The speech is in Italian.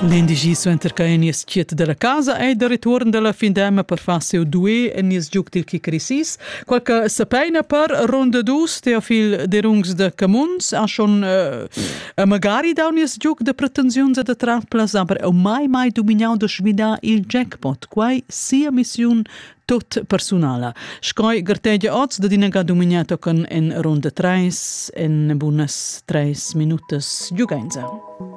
L'indigi suenter che enies chiet della casa e de ritorn della findema per fase o due enies giug til chicarisis. Qualche sapeina per ronda dus Teofil de rungs de Camuns ha schon magari da unies giug de pretensions e de traplas, aber mai dominau de svida il jackpot, quai sia mission tot personala. Scoi gartegia oz da dinaga dominato con en ronda 3 en bunas 3 minutas giugenza.